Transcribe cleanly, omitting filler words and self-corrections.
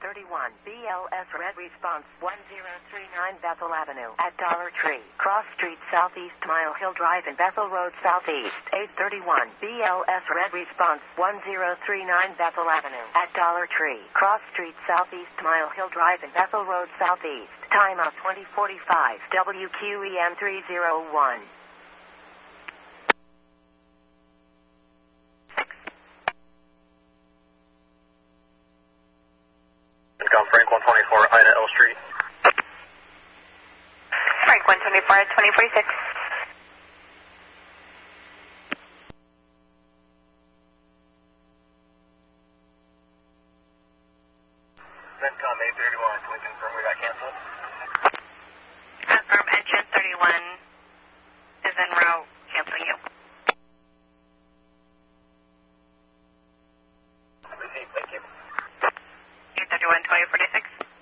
831 BLS Red Response 1039 Bethel Avenue at Dollar Tree, Cross Street Southeast, Mile Hill Drive and Bethel Road Southeast. 831 BLS Red Response 1039 Bethel Avenue at Dollar Tree, Cross Street Southeast, Mile Hill Drive and Bethel Road Southeast. Time of 2045 WQEM 301. Frank 124, Ida L Street. Frank 124 at 2046. Vincom 831, can we confirm we got canceled? Confirm engine 31 is en route, canceling you. Received, thank you. 831, 2046.